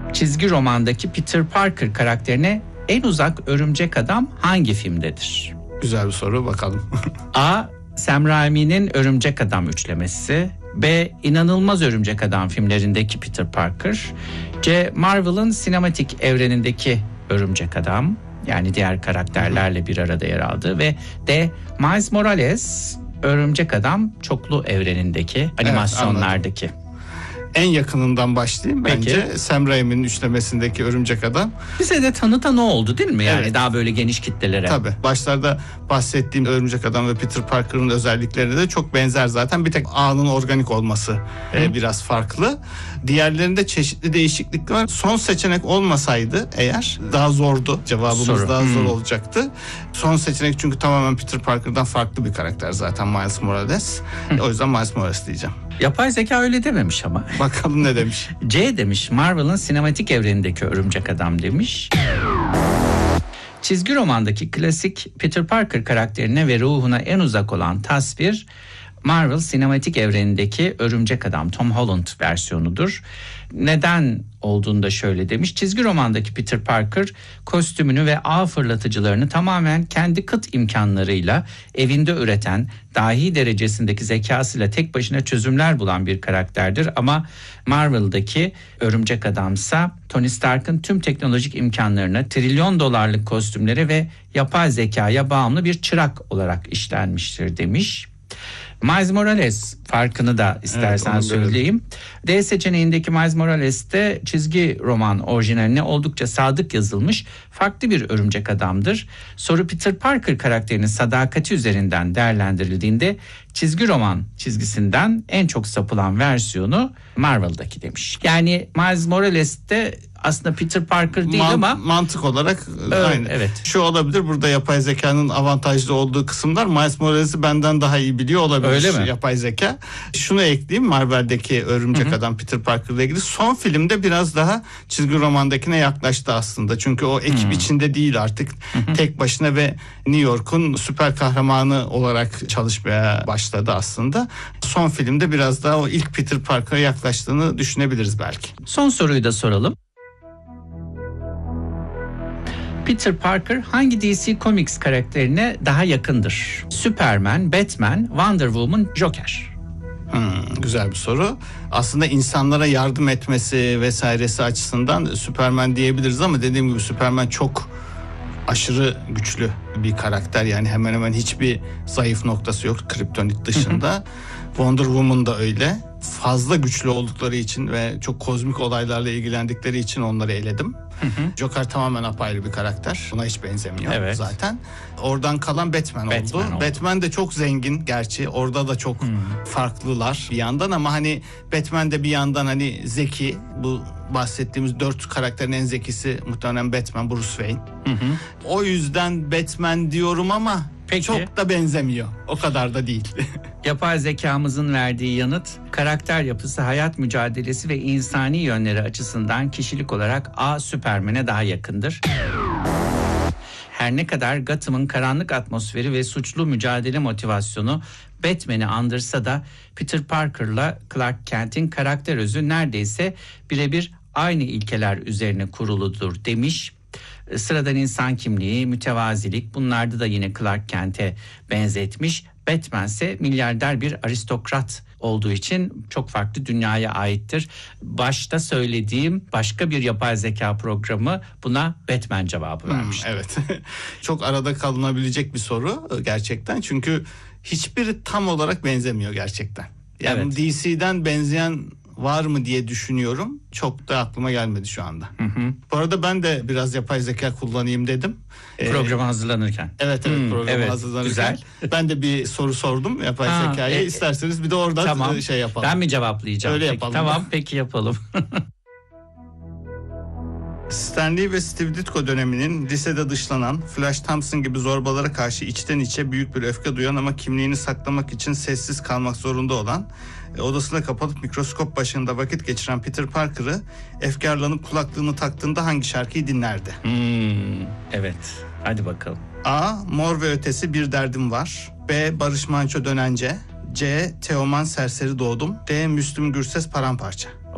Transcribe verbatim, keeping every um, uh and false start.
Çizgi romandaki Peter Parker karakterine en uzak örümcek adam hangi filmdedir? Güzel bir soru, bakalım. A. Sam Raimi'nin Örümcek Adam üçlemesi. B. İnanılmaz Örümcek Adam filmlerindeki Peter Parker. C. Marvel'ın sinematik evrenindeki Örümcek Adam, yani diğer karakterlerle bir arada yer aldı. Ve D. Miles Morales, Örümcek Adam çoklu evrenindeki animasyonlardaki. Evet, en yakınından başlayayım. Bence Peki. Sam Raimi'nin üçlemesindeki Örümcek Adam. Bize de tanıtan o oldu değil mi? Yani evet. Daha böyle geniş kitlelere. Tabii. Başlarda bahsettiğim Örümcek Adam ve Peter Parker'ın özellikleri de çok benzer zaten. Bir tek ağının organik olması e, biraz farklı. Diğerlerinde çeşitli değişiklikler var. Son seçenek olmasaydı eğer daha zordu. Cevabımız Soru. daha hmm. zor olacaktı. Son seçenek çünkü tamamen Peter Parker'dan farklı bir karakter zaten, Miles Morales. Hmm. O yüzden Miles Morales diyeceğim. Yapay zeka öyle dememiş ama. Bakalım ne demiş? C demiş, Marvel'ın sinematik evrenindeki Örümcek Adam demiş. Çizgi romandaki klasik Peter Parker karakterine ve ruhuna en uzak olan tasvir Marvel sinematik evrenindeki Örümcek Adam Tom Holland versiyonudur. Neden olduğunu da şöyle demiş. Çizgi romandaki Peter Parker kostümünü ve ağ fırlatıcılarını tamamen kendi kıt imkanlarıyla evinde üreten, dahi derecesindeki zekasıyla tek başına çözümler bulan bir karakterdir. Ama Marvel'daki Örümcek Adam'sa Tony Stark'ın tüm teknolojik imkanlarına, trilyon dolarlık kostümlere ve yapay zekaya bağımlı bir çırak olarak işlenmiştir demiş. Miles Morales farkını da istersen evet, söyleyeyim. D seçeneğindeki Miles Morales'te çizgi roman orijinaline oldukça sadık yazılmış farklı bir örümcek adamdır. Soru Peter Parker karakterinin sadakati üzerinden değerlendirildiğinde çizgi roman çizgisinden en çok sapılan versiyonu Marvel'daki demiş. Yani Miles Morales'te aslında Peter Parker değil Man, ama mantık olarak evet, aynı. Evet. Şu olabilir, burada yapay zekanın avantajlı olduğu kısımlar Miles Morales'i benden daha iyi biliyor olabilir. Öyle mi? Yapay zeka. Şunu ekleyeyim, Marvel'deki Örümcek Hı-hı. Adam Peter Parker'la ilgili son filmde biraz daha çizgi romandakine yaklaştı aslında. Çünkü o ekip Hı-hı. içinde değil artık. Hı-hı. Tek başına ve New York'un süper kahramanı olarak çalışmaya başladı aslında. Son filmde biraz daha o ilk Peter Parker'a yaklaştığını düşünebiliriz belki. Son soruyu da soralım. Peter Parker hangi D C Comics karakterine daha yakındır? Superman, Batman, Wonder Woman, Joker. Hmm, güzel bir soru. Aslında insanlara yardım etmesi vesairesi açısından Superman diyebiliriz ama dediğim gibi Superman çok aşırı güçlü bir karakter. Yani hemen hemen hiçbir zayıf noktası yok Kryptonit dışında. Wonder Woman da öyle. Fazla güçlü oldukları için ve çok kozmik olaylarla ilgilendikleri için onları eledim. Hı hı. Joker tamamen apayrı bir karakter. Buna hiç benzemiyor evet. zaten. Oradan kalan Batman, Batman oldu. oldu. Batman de çok zengin gerçi. Orada da çok hmm. farklılar bir yandan ama hani Batman de bir yandan hani zeki. Bu bahsettiğimiz dört karakterin en zekisi muhtemelen Batman, Bruce Wayne. Hı hı. O yüzden Batman diyorum ama Peki. çok da benzemiyor. O kadar da değil. Yapay zekamızın verdiği yanıt, karakter yapısı, hayat mücadelesi ve insani yönleri açısından kişilik olarak A. Superman'e daha yakındır. Her ne kadar Gotham'ın karanlık atmosferi ve suçlu mücadele motivasyonu Batman'i andırsa da Peter Parker'la Clark Kent'in karakter özü neredeyse birebir aynı ilkeler üzerine kuruludur demiş. Sıradan insan kimliği, mütevazilik, bunlarda da yine Clark Kent'e benzetmiş. Batman ise milyarder bir aristokrat olduğu için çok farklı dünyaya aittir. Başta söylediğim başka bir yapay zeka programı buna Batman cevabı vermiş. Hmm, evet. Çok arada kalınabilecek bir soru gerçekten. Çünkü hiçbiri tam olarak benzemiyor gerçekten. Yani evet. D C'den benzeyen var mı diye düşünüyorum. Çok da aklıma gelmedi şu anda. Hı hı. Bu arada ben de biraz yapay zeka kullanayım dedim. Programa ee, hazırlanırken. Evet evet hmm, programa evet, hazırlanırken. Güzel. Ben de bir soru sordum yapay ha, zekaya. E, İsterseniz bir de orada tamam. şey yapalım. Ben mi cevaplayacağım? Öyle peki, yapalım. Tamam peki yapalım. Stan Lee ve Steve Ditko döneminin lisede dışlanan, Flash Thompson gibi zorbalara karşı içten içe büyük bir öfke duyan ama kimliğini saklamak için sessiz kalmak zorunda olan, odasına kapatıp mikroskop başında vakit geçiren Peter Parker'ı efkarlanıp kulaklığını taktığında hangi şarkıyı dinlerdi? Hmm, evet, hadi bakalım. A. Mor ve Ötesi Bir Derdim Var. B. Barış Manço Dönence. C. Teoman Serseri Doğdum. D. Müslüm Gürses Paramparça.